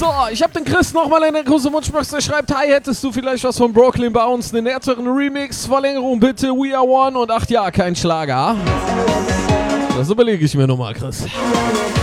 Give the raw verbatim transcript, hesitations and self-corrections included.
ich hab den Chris nochmal in der großen Wunschbox. Der schreibt, hi, hättest du vielleicht was von Brooklyn Bounce? Einen härteren Remix, Verlängerung bitte, We Are One und ach ja, kein Schlager. Das überlege ich mir nochmal, Chris.